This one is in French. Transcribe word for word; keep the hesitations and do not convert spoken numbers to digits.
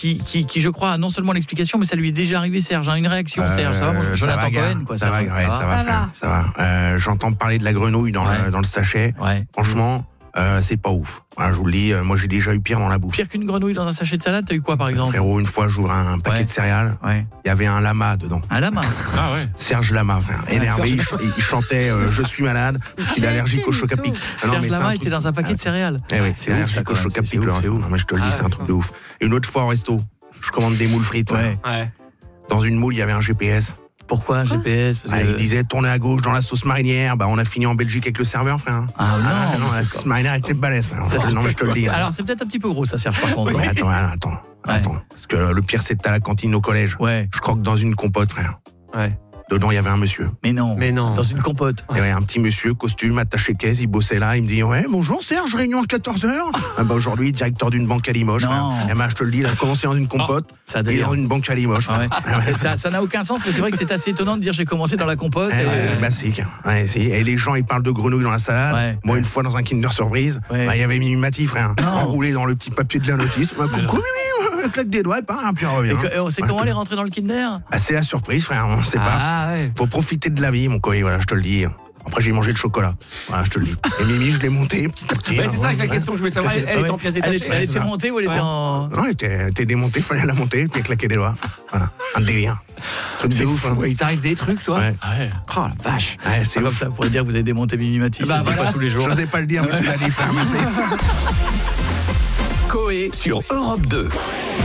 qui, qui, qui, je crois, a non seulement l'explication, mais ça lui est déjà arrivé, Serge. Hein, une réaction, euh, Serge. Ça va, mon Jonathan Cohen, quoi. Ça, ça va, va, ouais, ça, ça va, frère. Ça va. Euh, j'entends parler de la grenouille dans, ouais. le, dans le sachet. Ouais. Franchement, euh, c'est pas ouf. Voilà, je vous le dis, euh, moi j'ai déjà eu pire dans la bouffe. Pire qu'une grenouille dans un sachet de salade, t'as eu quoi par exemple? Frérot, une fois j'ouvrais un paquet ouais. de céréales, il ouais. y avait un lama dedans. Un lama? Ah ouais. Serge Lama, frère. Énervé, il, il chantait euh, Je suis malade, parce qu'il est allergique au choc à pic. Ah non, Serge Lama était dans un paquet de céréales. Eh oui, c'est allergique au choc à pic. C'est ouf. Mais je te le dis, c'est un truc de ouf. Une autre fois au resto, je commande des moules frites. Ouais. Dans une moule, il y avait un G P S. Pourquoi G P S? Parce ah, que... Il disait tournez à gauche dans la sauce marinière. Bah on a fini en Belgique avec le serveur, frère. Ah non, ah, non la sauce marinière était balèze, frère. Ça, non, mais je te le dis. Alors c'est peut-être un petit peu gros, ça Serge, par contre. Oui, attends, attends, ouais. attends. Parce que le pire, c'est que t'as la cantine au collège. Ouais. Je croque dans une compote, frère. Ouais. Dedans, il y avait un monsieur. Mais non. Mais non. Dans une compote. Ouais, un petit monsieur, costume, attaché caisse, il bossait là. Il me dit ouais, bonjour Serge, réunion à quatorze heures. Ah bah aujourd'hui, directeur d'une banque à Limoges. Non. Et bah, je te le dis, il a commencé dans une compote. Ça et dans une banque à Limoges. Ah ouais. Ça, ça n'a aucun sens, mais c'est vrai que c'est assez étonnant de dire j'ai commencé dans la compote. Eh et... ouais, basique. Ouais, si. Et les gens, ils parlent de grenouilles dans la salade. Ouais. Moi, une fois dans un Kinder Surprise, ouais. bah, il y avait Mimi Mati, frère, enroulé dans le petit papier de la notice. Bah, coucou Mimi, claque des doigts, et pas, puis on revient. Et on sait comment elle est rentrée dans le Kinder? Ah, c'est la surprise, frère, on sait pas. Ah, ouais. Faut profiter de la vie, mon coï, voilà, je te le dis. Après, j'ai mangé le chocolat. Voilà, je te le dis. Et Mimi, je l'ai montée petit à petit. Ouais, c'est ça avec la question que je voulais savoir. Elle, elle était en pièces détachées. Elle était montée ou elle était en. Non, elle était, était démontée, fallait la monter, puis claquer des doigts. Voilà, un délire. Truc de ouf. Il t'arrive des trucs, toi? Ouais. Oh la vache. Ouais, c'est comme ça, pour dire que vous avez démonté Mimi Mati. Bah, voilà. Pas tous les jours. Je n'osais pas le dire, mais tu l'as dit, frère, merci. Coé sur Europe deux.